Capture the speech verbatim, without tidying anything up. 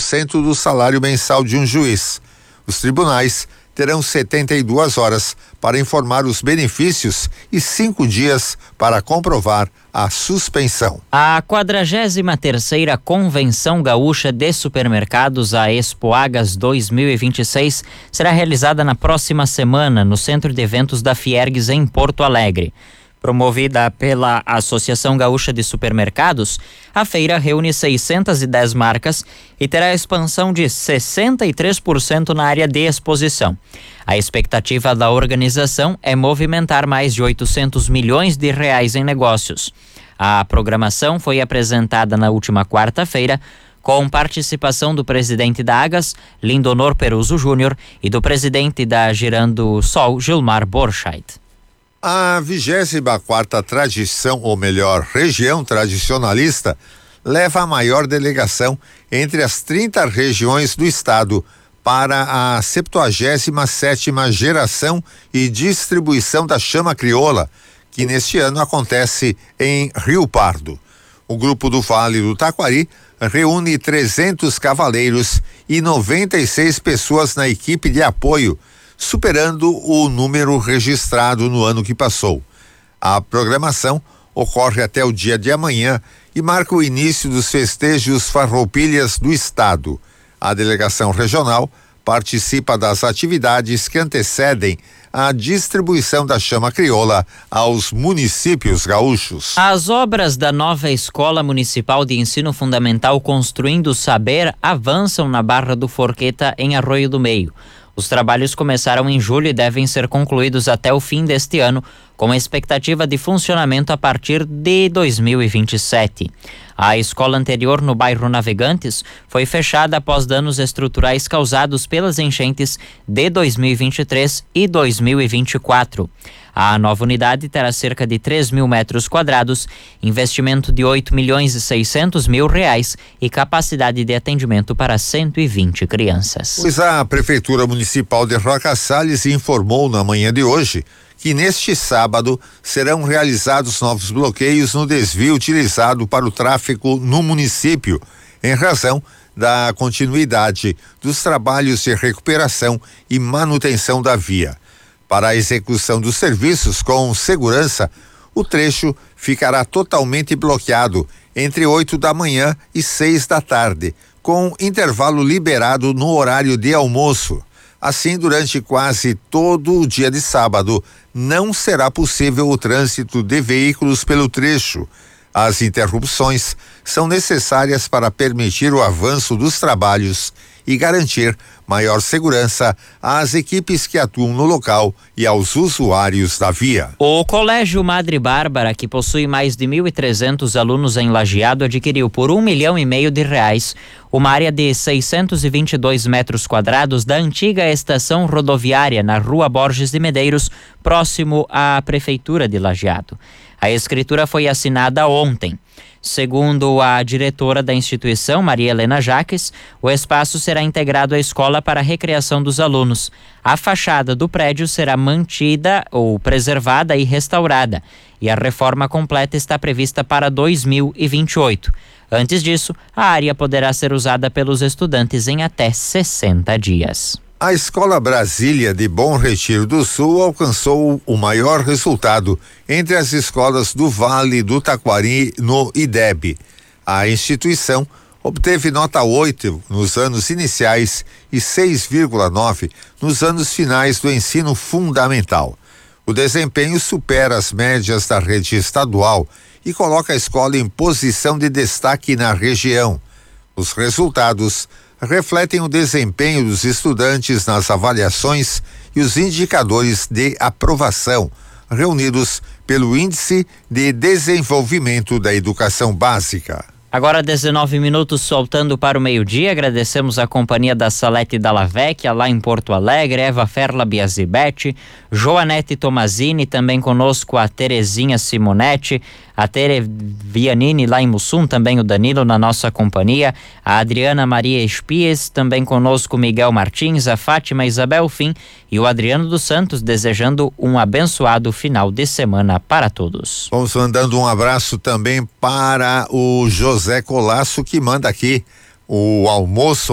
cento do salário mensal de um juiz. Os tribunais terão setenta e duas horas para informar os benefícios e cinco dias para comprovar a suspensão. A quadragésima terceira Convenção Gaúcha de Supermercados, a Expoagas dois mil e vinte e seis, será realizada na próxima semana no Centro de Eventos da Fiergues, em Porto Alegre. Promovida pela Associação Gaúcha de Supermercados, a feira reúne seiscentas e dez marcas e terá expansão de sessenta e três por cento na área de exposição. A expectativa da organização é movimentar mais de oitocentos milhões de reais em negócios. A programação foi apresentada na última quarta-feira, com participação do presidente da Agas, Lindonor Peruso Júnior, e do presidente da Girando Sol, Gilmar Borchardt. A vigésima quarta tradição, ou melhor, região tradicionalista, leva a maior delegação entre as trinta regiões do estado para a septuagésima sétima geração e distribuição da chama crioula, que neste ano acontece em Rio Pardo. O grupo do Vale do Taquari reúne trezentos cavaleiros e noventa e seis pessoas na equipe de apoio, superando o número registrado no ano que passou. A programação ocorre até o dia de amanhã e marca o início dos festejos farroupilhas do estado. A delegação regional participa das atividades que antecedem a distribuição da chama crioula aos municípios gaúchos. As obras da nova Escola Municipal de Ensino Fundamental Construindo Saber avançam na Barra do Forqueta, em Arroio do Meio. Os trabalhos começaram em julho e devem ser concluídos até o fim deste ano, com a expectativa de funcionamento a partir de dois mil e vinte e sete. A escola anterior, no bairro Navegantes, foi fechada após danos estruturais causados pelas enchentes de dois mil e vinte e três e dois mil e vinte e quatro. A nova unidade terá cerca de três mil metros quadrados, investimento de oito milhões e seiscentos mil reais e capacidade de atendimento para cento e vinte crianças. Pois a Prefeitura Municipal de Roca Salles informou na manhã de hoje que neste sábado serão realizados novos bloqueios no desvio utilizado para o tráfego no município, em razão da continuidade dos trabalhos de recuperação e manutenção da via. Para a execução dos serviços com segurança, o trecho ficará totalmente bloqueado entre oito da manhã e seis da tarde, com intervalo liberado no horário de almoço. Assim, durante quase todo o dia de sábado, não será possível o trânsito de veículos pelo trecho. As interrupções são necessárias para permitir o avanço dos trabalhos e garantir maior segurança às equipes que atuam no local e aos usuários da via. O Colégio Madre Bárbara, que possui mais de mil e trezentos alunos em Lajeado, adquiriu por um milhão e meio de reais uma área de seiscentos e vinte e dois metros quadrados da antiga estação rodoviária na Rua Borges de Medeiros, próximo à Prefeitura de Lajeado. A escritura foi assinada ontem. Segundo a diretora da instituição, Maria Helena Jaques, o espaço será integrado à escola para a recreação dos alunos. A fachada do prédio será mantida ou preservada e restaurada, e a reforma completa está prevista para dois mil e vinte e oito. Antes disso, a área poderá ser usada pelos estudantes em até sessenta dias. A Escola Brasília de Bom Retiro do Sul alcançou o maior resultado entre as escolas do Vale do Taquari no I D E B. A instituição obteve nota oito nos anos iniciais e seis vírgula nove nos anos finais do ensino fundamental. O desempenho supera as médias da rede estadual e coloca a escola em posição de destaque na região. Os resultados refletem o desempenho dos estudantes nas avaliações e os indicadores de aprovação, reunidos pelo Índice de Desenvolvimento da Educação Básica. Agora dezenove minutos, soltando para o meio-dia. Agradecemos a companhia da Salete Dalla Vecchia lá em Porto Alegre, Eva Ferla Biasibete, Joanete Tomazini, também conosco a Terezinha Simonetti, a Tere Vianini lá em Mussum, também o Danilo na nossa companhia, a Adriana Maria Espies, também conosco Miguel Martins, a Fátima Isabel Fim e o Adriano dos Santos, desejando um abençoado final de semana para todos. Vamos mandando um abraço também para o José Colasso, que manda aqui o almoço